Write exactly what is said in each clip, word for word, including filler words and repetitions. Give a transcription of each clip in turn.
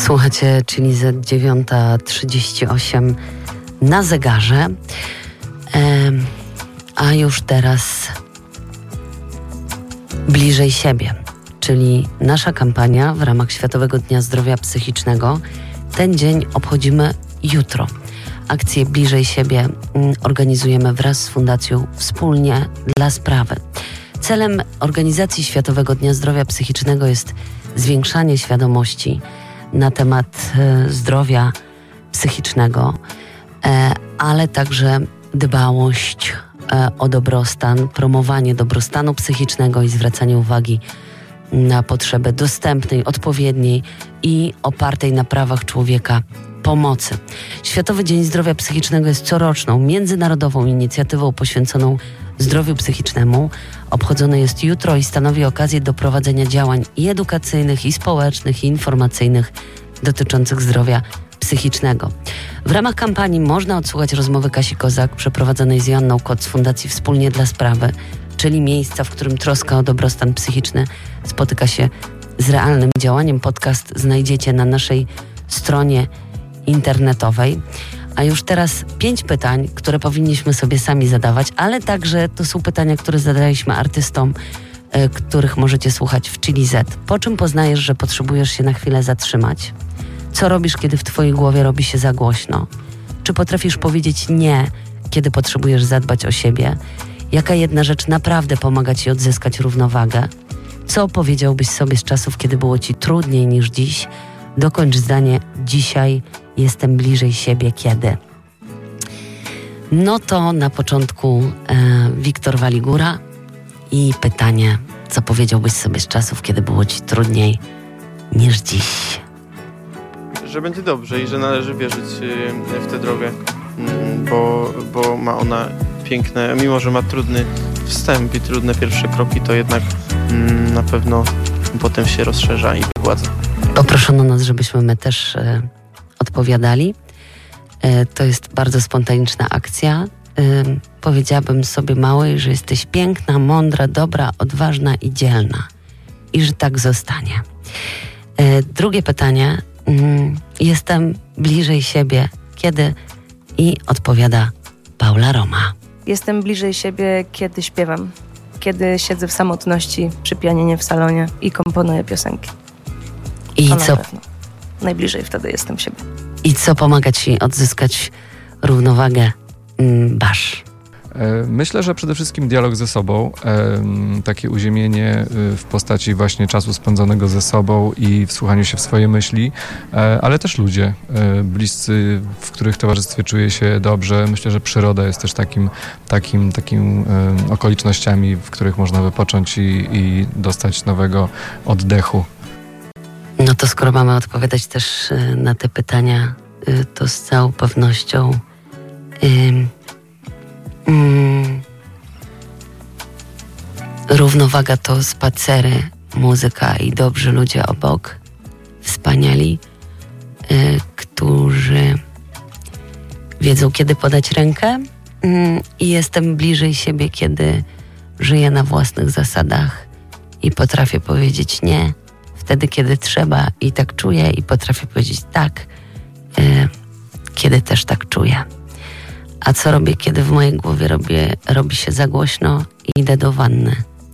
Słuchacie, czyli Z dziewiąta trzydzieści osiem na zegarze. E, a już teraz bliżej siebie, czyli nasza kampania w ramach Światowego Dnia Zdrowia Psychicznego. Ten dzień obchodzimy jutro. Akcję Bliżej siebie organizujemy wraz z Fundacją Wspólnie dla Sprawy. Celem organizacji Światowego Dnia Zdrowia Psychicznego jest zwiększanie świadomości na temat e, zdrowia psychicznego, e, ale także dbałość e, o dobrostan, promowanie dobrostanu psychicznego i zwracanie uwagi na potrzebę dostępnej, odpowiedniej i opartej na prawach człowieka pomocy. Światowy Dzień Zdrowia Psychicznego jest coroczną, międzynarodową inicjatywą poświęconą zdrowiu psychicznemu. Obchodzony jest jutro i stanowi okazję do prowadzenia działań i edukacyjnych, i społecznych, i informacyjnych dotyczących zdrowia psychicznego. W ramach kampanii można odsłuchać rozmowy Kasi Kozak przeprowadzonej z Joanną Kot z Fundacji Wspólnie dla Sprawy, czyli miejsca, w którym troska o dobrostan psychiczny spotyka się z realnym działaniem. Podcast znajdziecie na naszej stronie internetowej. A już teraz pięć pytań, które powinniśmy sobie sami zadawać, ale także to są pytania, które zadaliśmy artystom, y, których możecie słuchać w Chili Z. Po czym poznajesz, że potrzebujesz się na chwilę zatrzymać? Co robisz, kiedy w twojej głowie robi się za głośno? Czy potrafisz powiedzieć nie, kiedy potrzebujesz zadbać o siebie? Jaka jedna rzecz naprawdę pomaga ci odzyskać równowagę? Co powiedziałbyś sobie z czasów, kiedy było ci trudniej niż dziś? Dokończ zdanie: dzisiaj jestem bliżej siebie, kiedy? No to na początku e, Wiktor Waligura i pytanie: co powiedziałbyś sobie z czasów, kiedy było ci trudniej niż dziś? Że będzie dobrze i że należy wierzyć w tę drogę, bo, bo ma ona piękne, mimo że ma trudny wstęp i trudne pierwsze kroki, to jednak mm, na pewno potem się rozszerza i wygładza. Poproszono nas, żebyśmy my też e, odpowiadali. E, to jest bardzo spontaniczna akcja. E, powiedziałabym sobie małej, że jesteś piękna, mądra, dobra, odważna i dzielna. I że tak zostanie. E, drugie pytanie. Mm, jestem bliżej siebie, kiedy? I odpowiada Paula Roma. Jestem bliżej siebie, kiedy śpiewam. Kiedy siedzę w samotności przy pianinie w salonie i komponuję piosenki. I to co? Na pewno. Najbliżej wtedy jestem siebie. I co pomaga ci odzyskać równowagę? Mm, Basz. Myślę, że przede wszystkim dialog ze sobą, takie uziemienie w postaci właśnie czasu spędzonego ze sobą i wsłuchaniu się w swoje myśli, ale też ludzie bliscy, w których towarzystwie czuję się dobrze. Myślę, że przyroda jest też takim, takim, takim okolicznościami, w których można wypocząć i, i dostać nowego oddechu. No to skoro mamy odpowiadać też na te pytania, to z całą pewnością ym, ym, równowaga to spacery, muzyka i dobrzy ludzie obok, wspaniali, y, którzy wiedzą, kiedy podać rękę, y, i jestem bliżej siebie, kiedy żyję na własnych zasadach i potrafię powiedzieć nie wtedy, kiedy trzeba, i tak czuję, i potrafię powiedzieć tak, yy, kiedy też tak czuję. A co robię, kiedy w mojej głowie robię, robi się za głośno i idę do wanny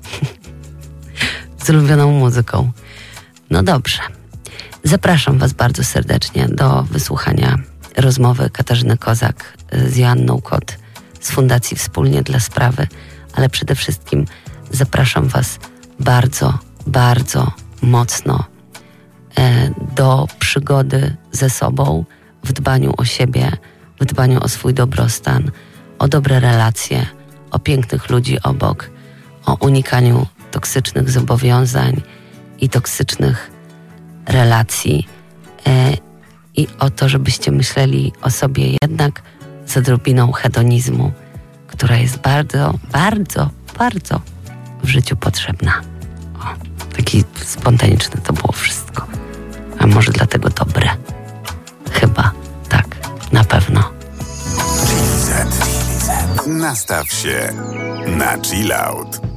z ulubioną muzyką? No dobrze. Zapraszam was bardzo serdecznie do wysłuchania rozmowy Katarzyny Kozak z Joanną Kot z Fundacji Wspólnie dla Sprawy, ale przede wszystkim zapraszam was bardzo, bardzo mocno e, do przygody ze sobą, w dbaniu o siebie, w dbaniu o swój dobrostan, o dobre relacje, o pięknych ludzi obok, o unikaniu toksycznych zobowiązań i toksycznych relacji e, i o to, żebyście myśleli o sobie jednak z odrobiną hedonizmu, która jest bardzo, bardzo, bardzo w życiu potrzebna. O, taki spontaniczny to było wszystko. A może dlatego dobre? Chyba tak, na pewno. Nastaw się na chill out.